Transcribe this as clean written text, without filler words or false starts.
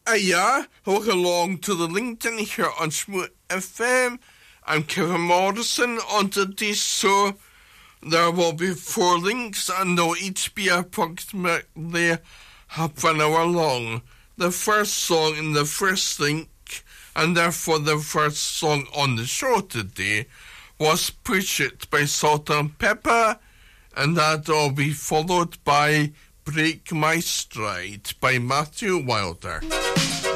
Yeah, welcome along to the LinkedIn here on Smooth FM. I'm Kevin Morrison. On today's show, there will be 4 links and they'll each be approximately half an hour long. The first song in the first link, and therefore the first song on the show today, was Push It by Salt and Pepper, and that will be followed by Break My Stride by Matthew Wilder.